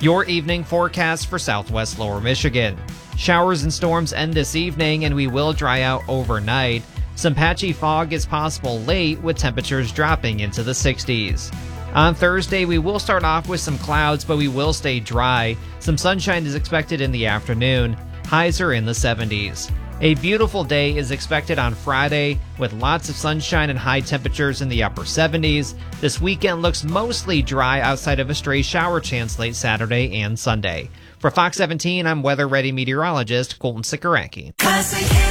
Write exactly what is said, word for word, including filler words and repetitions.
Your evening forecast for southwest lower Michigan. Showers and storms end this evening and we will dry out overnight. Some patchy fog is possible late with temperatures dropping into the sixties. On Thursday, we will start off with some clouds, but we will stay dry. Some sunshine is expected in the afternoon. Highs are in the seventies. A beautiful day is expected on Friday with lots of sunshine and high temperatures in the upper seventies. This weekend looks mostly dry outside of a stray shower chance late Saturday and Sunday. For Fox seventeen, I'm weather-ready meteorologist Colton Sikoracki.